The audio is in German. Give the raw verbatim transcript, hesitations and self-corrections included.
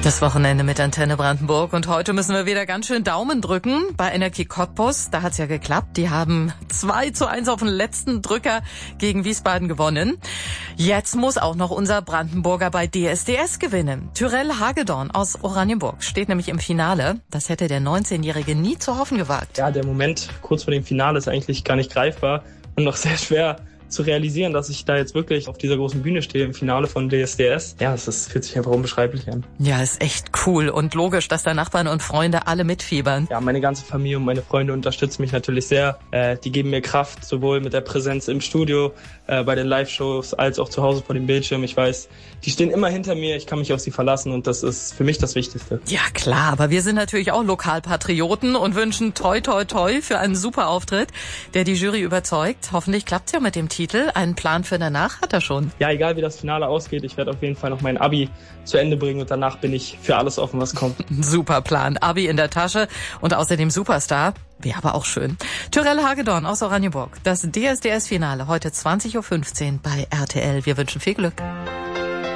Das Wochenende mit Antenne Brandenburg und heute müssen wir wieder ganz schön Daumen drücken. Bei Energie Cottbus, da hat's ja geklappt. Die haben zwei zu eins auf den letzten Drücker gegen Wiesbaden gewonnen. Jetzt muss auch noch unser Brandenburger bei D S D S gewinnen. Tyrell Hagedorn aus Oranienburg steht nämlich im Finale. Das hätte der neunzehnjährige nie zu hoffen gewagt. Ja, der Moment kurz vor dem Finale ist eigentlich gar nicht greifbar und noch sehr schwer zu realisieren, dass ich da jetzt wirklich auf dieser großen Bühne stehe im Finale von D S D S. Ja, es ist, fühlt sich einfach unbeschreiblich an. Ja, ist echt cool und logisch, dass da Nachbarn und Freunde alle mitfiebern. Ja, meine ganze Familie und meine Freunde unterstützen mich natürlich sehr. Äh, die geben mir Kraft, sowohl mit der Präsenz im Studio, äh, bei den Live-Shows, als auch zu Hause vor dem Bildschirm. Ich weiß, die stehen immer hinter mir, ich kann mich auf sie verlassen und das ist für mich das Wichtigste. Ja, klar, aber wir sind natürlich auch Lokalpatrioten und wünschen toi toi toi für einen super Auftritt, der die Jury überzeugt. Hoffentlich klappt's ja mit dem Titel. Einen Plan für danach hat er schon. Ja, egal wie das Finale ausgeht, ich werde auf jeden Fall noch mein Abi zu Ende bringen und danach bin ich für alles offen, was kommt. Super Plan. Abi in der Tasche und außerdem Superstar. Wäre aber auch schön. Tyrell Hagedorn aus Oranienburg. Das D S D S-Finale heute zwanzig Uhr fünfzehn bei R T L. Wir wünschen viel Glück.